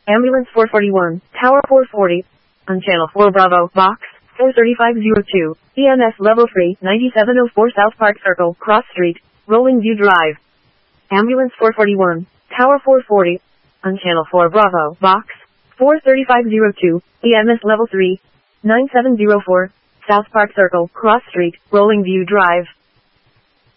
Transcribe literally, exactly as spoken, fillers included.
Ambulance four forty-one, Tower four forty, on Channel four Bravo, Box four thirty-five oh two, E M S Level three, ninety-seven oh four South Park Circle, Cross Street, Rolling View Drive. Ambulance four forty-one, Tower four forty, on Channel four Bravo, Box four thirty-five oh two, E M S Level three, nine seven oh four, South Park Circle, Cross Street, Rolling View Drive.